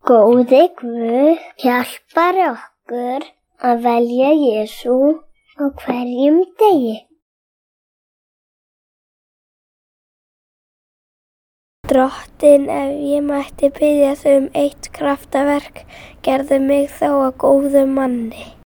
Góði Guð hjálpar okkur að velja Jesú á hverjum degi. Drottinn, ef ég mætti biðja þig eitt kraftaverk, gerðu mig þá að góðum manni.